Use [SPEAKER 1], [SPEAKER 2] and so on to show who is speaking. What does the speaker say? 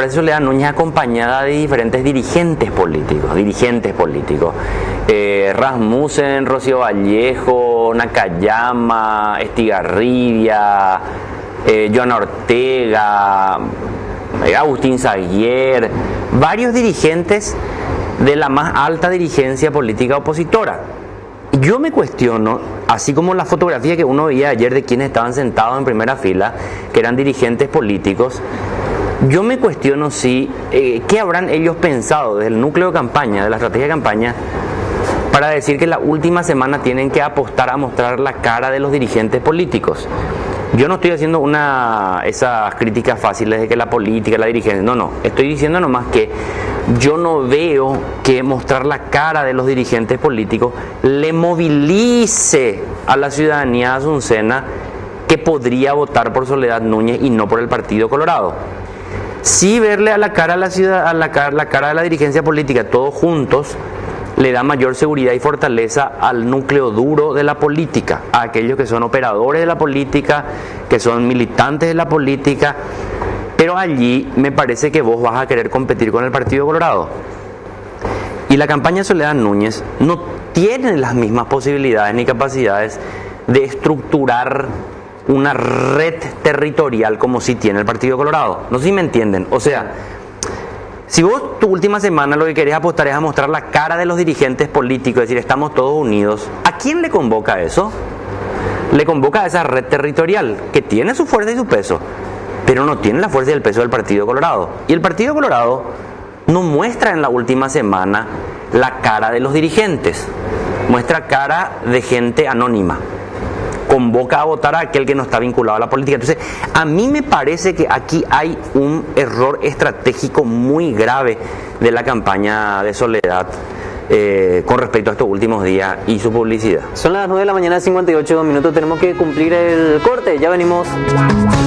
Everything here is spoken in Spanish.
[SPEAKER 1] aparece Soledad Núñez acompañada de diferentes dirigentes políticos. Rasmussen, Rocío Vallejo, Nakayama, Estigarribia, Joana Ortega, Agustín Saguier, varios dirigentes de la más alta dirigencia política opositora. Yo me cuestiono, así como la fotografía que uno veía ayer de quienes estaban sentados en primera fila, que eran dirigentes políticos, yo me cuestiono si, ¿qué habrán ellos pensado desde el núcleo de campaña, de la estrategia de campaña, para decir que la última semana tienen que apostar a mostrar la cara de los dirigentes políticos? Yo no estoy haciendo esas críticas fáciles de que la política, la dirigencia, no, estoy diciendo nomás que yo no veo que mostrar la cara de los dirigentes políticos le movilice a la ciudadanía azucena que podría votar por Soledad Núñez y no por el Partido Colorado. Sí, verle a la cara la cara de la dirigencia política todos juntos le da mayor seguridad y fortaleza al núcleo duro de la política, a aquellos que son operadores de la política, que son militantes de la política, pero allí me parece que vos vas a querer competir con el Partido Colorado. Y la campaña de Soledad Núñez no tiene las mismas posibilidades ni capacidades de estructurar una red territorial como sí tiene el Partido Colorado. No sé si me entienden. O sea, si vos tu última semana lo que querés apostar es a mostrar la cara de los dirigentes políticos, es decir, estamos todos unidos, ¿a quién le convoca eso? Le convoca a esa red territorial que tiene su fuerza y su peso, pero no tiene la fuerza y el peso del Partido Colorado. Y el Partido Colorado no muestra en la última semana la cara de los dirigentes, muestra cara de gente anónima. Convoca a votar a aquel que no está vinculado a la política. Entonces, a mí me parece que aquí hay un error estratégico muy grave de la campaña de Soledad con respecto a estos últimos días y su publicidad.
[SPEAKER 2] Son las 9 de la mañana, 58 minutos. Tenemos que cumplir el corte. Ya venimos.